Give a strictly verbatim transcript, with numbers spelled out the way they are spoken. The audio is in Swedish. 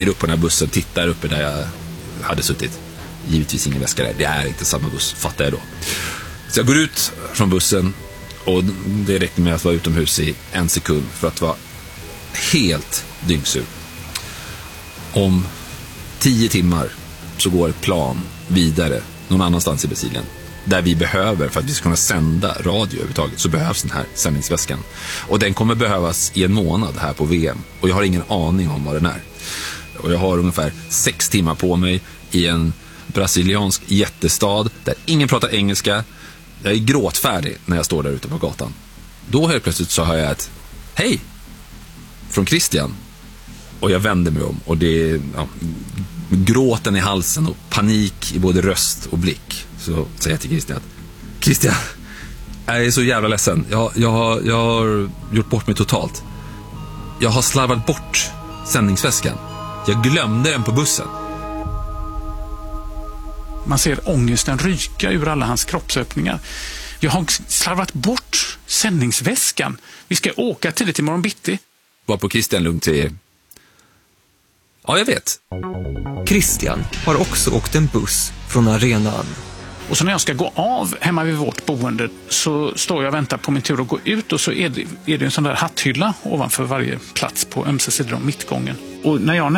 upp på den här bussen, tittar uppe där jag hade suttit. Givetvis ingen väska där, det är inte samma buss, fattar jag då. Så jag går ut från bussen och det räcker med att vara utomhus i en sekund för att vara helt dyngsur. Om tio timmar så går ett plan vidare någon annanstans i Brasilien där vi behöver, för att vi ska kunna sända radio överhuvudtaget, så behövs den här sändningsväskan. Och den kommer behövas i en månad här på V M. Och jag har ingen aning om vad den är. Och jag har ungefär sex timmar på mig i en brasiliansk jättestad där ingen pratar engelska. Jag är gråtfärdig när jag står där ute på gatan. Då helt plötsligt så hör jag ett hej från Christian. Och jag vänder mig om och det är ja, gråten i halsen och panik i både röst och blick. Så säger jag till Christian att Christian, jag är så jävla ledsen. Jag, jag, har, jag har gjort bort mig totalt. Jag har slarvat bort sändningsväskan. Jag glömde den på bussen. Man ser ångesten ryka ur alla hans kroppsöppningar. Jag har slarvat bort sändningsväskan. Vi ska åka tidigt imorgon bitti. Var på Christian lugnt säger: ja, jag vet. Christian har också åkt en buss från arenan. Och så när jag ska gå av hemma vid vårt boende så står jag och väntar på min tur att gå ut, och så är det, är det en sån där hatthylla ovanför varje plats på ömse sidor om mittgången. Och när jag